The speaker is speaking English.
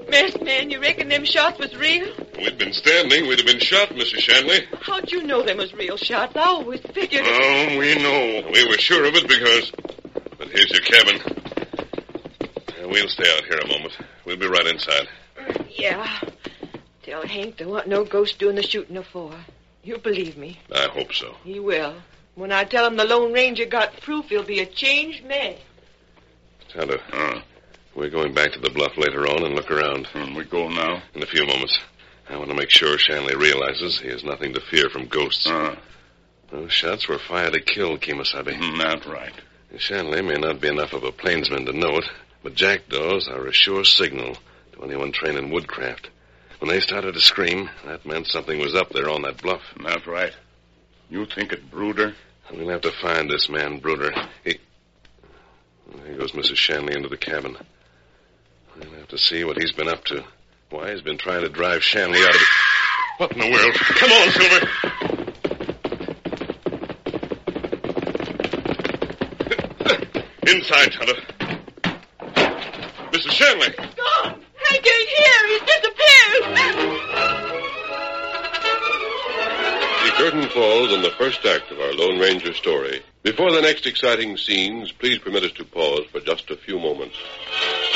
Masked man, you reckon them shots was real? We'd been standing, we'd have been shot, Mrs. Shanley. How'd you know them was real shots? I always figured... Oh, we know. We were sure of it because... But here's your cabin. We'll stay out here a moment. We'll be right inside. Yeah. Tell Hank there wasn't no ghost doing the shooting afore. You'll believe me. I hope so. He will. When I tell him the Lone Ranger got proof, he'll be a changed man. Tonto, we're going back to the bluff later on and look around. We go now? In a few moments. I want to make sure Shanley realizes he has nothing to fear from ghosts. Those shots were fired to kill Kemosabe. That's right. Shanley may not be enough of a plainsman to know it, but jackdaws are a sure signal to anyone trained in woodcraft. When they started to scream, that meant something was up there on that bluff. That's right. You think it Bruder? We'll have to find this man, Bruder. Here goes Mrs. Shanley into the cabin. We'll have to see what he's been up to. Why he's been trying to drive Shanley out of it. What in the world? Come on, Silver. Inside, Tonto. Mrs. Shanley. He's gone. Hank ain't here. He's disappeared. The curtain falls on the first act of our Lone Ranger story. Before the next exciting scenes, please permit us to pause for just a few moments.